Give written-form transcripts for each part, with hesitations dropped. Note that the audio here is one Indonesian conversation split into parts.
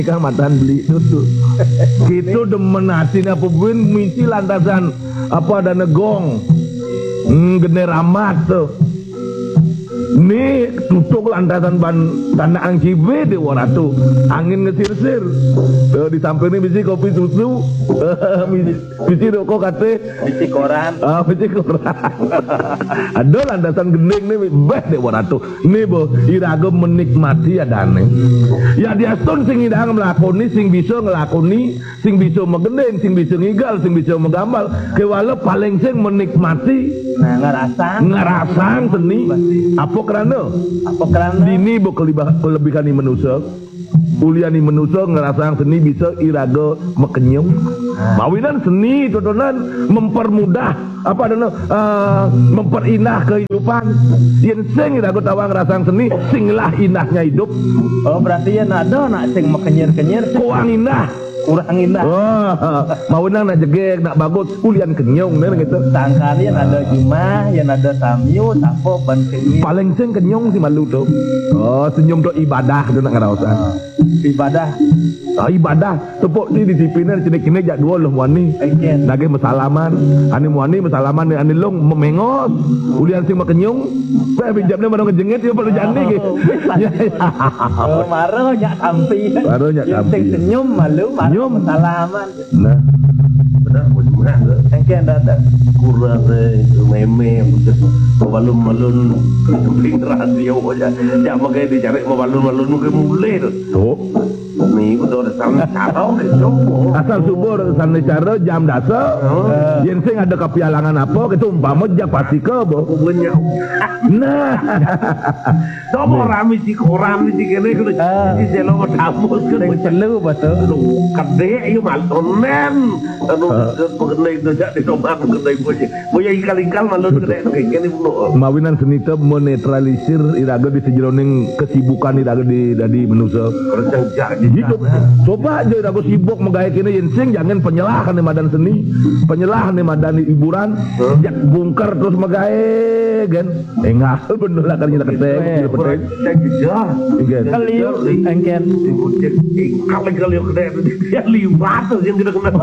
Kan matan beli susu. Gitu demen hati apa buin misi lantasan apa ada negong. Gede ramat tuh. Ni tutuk lantasan ban tanah angkibe di waratu angin ngesir-sir. Di samping ini bisi kopi susu, bisi rokok kate, bisi koran. Bisi koran. Ada lantasan gending nih beh di waratu. Nih boh iraga menikmati adane. Ya dia son sing idang melakoni, sing bisa ngelakoni, sing bisa megending, sing bisa ngigal, sing bisa menggambal. Kewala paling sing menikmati. Nah, ngerasang seni. Apa kerana dini bu kelebihan ni manusia kuliah ni manusia ngerasang seni bisa iraga mekenyum mawinan seni tontonan mempermudah apa memperindah kehidupan yang sing iraga tawa ngerasang seni singlah indahnya hidup. Oh berarti ya nado nak sing mekenyir-kenyir kurang indah. Mau nak jegek nak bagus kulian kenyong nih gitu. Tangkali ada jumah, yang ada samyu, tapo ban kenyir. Paling sing kenyong si malu tuh. Oh senyum tuh ibadah tuh nak ngerasa. Ibadah. Ibadah. Tepuk ni disipliner cini-cini jak dua loh muani. Lagi mesalaman. Ani muani mesalaman ni ani long memengos. Kulian sing mekenyong. Saya pinjamnya mana ngejengit dia perlu jani gitu. Maro nyak kampi. Maro nyak kampi. Sing senyum malu. Nyum salaman. Nah, benar macam mana? Engken datang. Kurang itu meme, balun-balun bling radio aja. Jangan pakai dicari balun-balun ke mulai tu. Oh. Ni betul sana cara ke coba. Asal subuh sana cara jam dasar. Yen sing ada kepialangan apa kita umpama jak pasti ke bo. Banyak. Nah. Coba rami si koran si kene kudu si jelo tamus ke celu betul. Kade ayo mal onen. Anu pengenai tu jak dicoba pengenai boye. Boye ikal-ikal malun kene kene bunuh. Mawinan seni teh menetralisir iraga di sejeroning kesibukan iraga di manusia. Kerja hidup. Coba aja aku sibuk menggaya kini yensing jangan penyelahan di madan seni, penyelahan di madan hiburan, jak bungker terus menggaya kan. Enggak bener lah kan nyala ketek, cek jah. Kaliu engken. Kali kedai dia liwat yang tidak kena.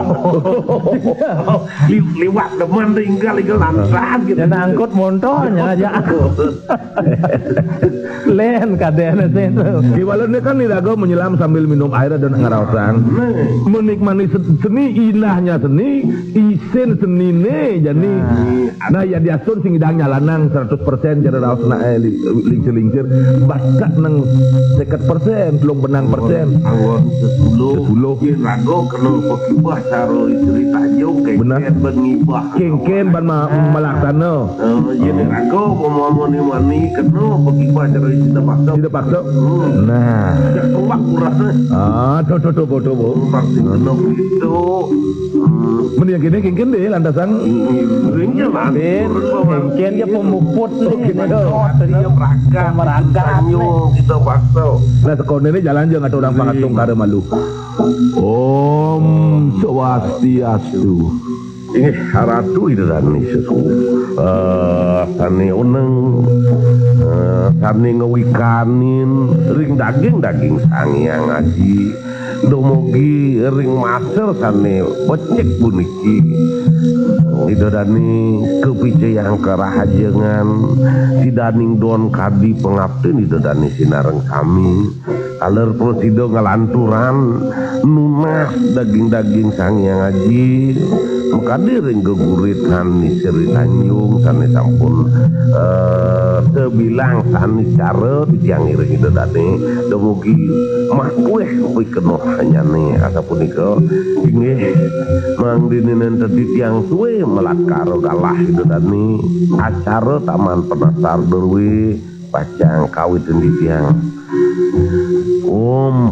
Liwat teman tinggal lansan gitu. Dan angkut montornya aja. Len kadene itu. Di walaunya kan iraga menyelam sambil minum air dan ngaraosang. Menikmati seni indahnya seni, isin seni ne jadi. Nah ya diasun sing idangnya lanang 100% cara raosna lincir-lincir, bakat nang 50% belum benang persen. Awon 10 rago kena pekibah cara cerita jauh kengken bengibah. Kengken ban melaksana. Jadi rago mani kena pekibah cara cerita paksa. Tidak paksa. Nah. Ya tuak kurasnya. Tuh. Pasti kena begitu. Mending yang gini kengken deh landasan. Ringnya mampir. Kengken dia pemuput nih. Dia meraga. Kita paksa. Nah sekolah ini jalan aja nggak ada orang pangatung kare malu. Om Swastiastu. Ini haratu itu tani sesu. Tani uneng, tani ngewikanin, ring daging sangiang ngaji. Domogi ring maser tani becek buniki. Itu tani kepiceang kerahajengan, sidaning don kadi pengabten itu tani sinareng kami. Aler prosido ngalanturan nunas daging-daging sangiang ngaji. Mekadir ring gegurit sani seri tanjung sani sampun sebilang sani cara yang iring itu tadi demugi makueh kuih keno hanya nih ataupun iko ingin mangdinin tadi tiang suwe melakaro galah itu tadi acara taman penasar derwi pacang kawit di tiang